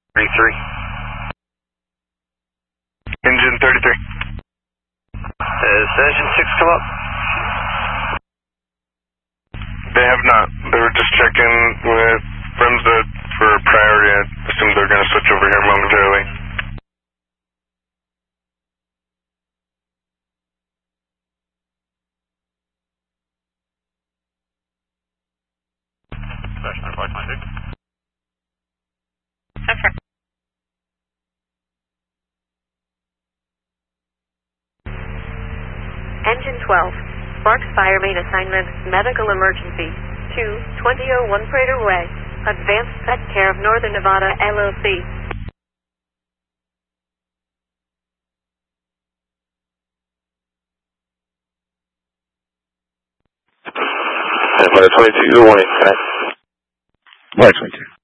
33. Engine 33. Has engine 6 come up? They have not. They were just checking with Bremsa for priority. I assume they're going to switch over here momentarily. Station 596. Okay. Engine 12. Sparks Fire Main Assignment, Medical Emergency, 2001 Prater Way, Advanced Pet Care of Northern Nevada, LLC. Flight 22, good morning. Flight 22.